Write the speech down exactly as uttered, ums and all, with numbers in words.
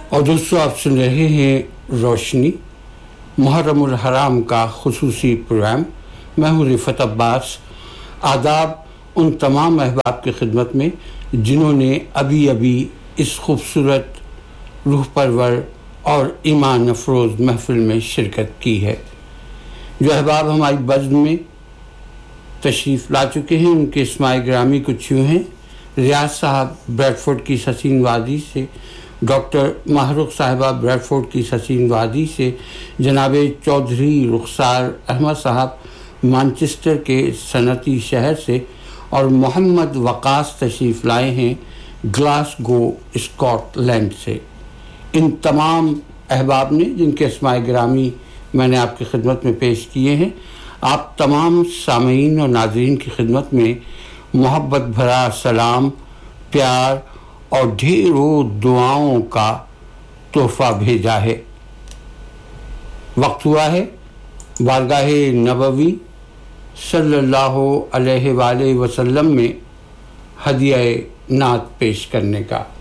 اور دوستو آپ سن رہے ہیں روشنی، محرم الحرام کا خصوصی پروگرام۔ میں ہوں رفعت عباس۔ آداب ان تمام احباب کی خدمت میں جنہوں نے ابھی ابھی اس خوبصورت، روح پرور اور ایمان افروز محفل میں شرکت کی ہے۔ جو احباب ہماری بزم میں تشریف لا چکے ہیں ان کے اسماء گرامی کچھ یوں ہیں: ریاض صاحب بریڈ فورڈ کی حسین وادی سے، ڈاکٹر محروق صاحبہ بریڈ فورڈ کی حسین وادی سے، جناب چودھری رخسار احمد صاحب مانچسٹر کے صنعتی شہر سے، اور محمد وقاص تشریف لائے ہیں گلاسگو اسکاٹ لینڈ سے۔ ان تمام احباب نے جن کے اسماء گرامی میں نے آپ کی خدمت میں پیش کیے ہیں، آپ تمام سامعین اور ناظرین کی خدمت میں محبت بھرا سلام، پیار اور ڈھیروں دعاؤں کا تحفہ بھیجا ہے۔ وقت ہوا ہے بارگاہ نبوی صلی اللہ علیہ وآلہ وسلم میں ہدیہ نعت پیش کرنے کا۔